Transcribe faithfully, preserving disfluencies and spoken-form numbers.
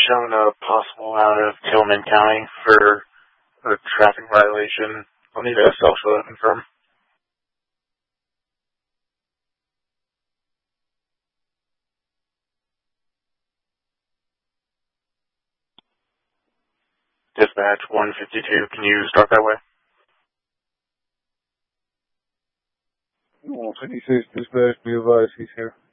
shown a possible out of Tillman County for a traffic violation. I'll need a social to confirm. Dispatch one fifty-two, can you start that way? one fifty-six, dispatch, be advised, he's here.